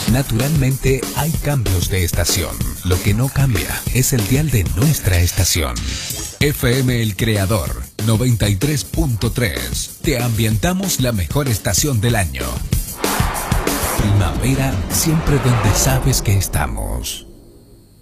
Naturalmente hay cambios de estación. Lo que no cambia es el dial de nuestra estación. FM El Creador 93.3. Te ambientamos la mejor estación del año. Primavera siempre donde sabes que estamos.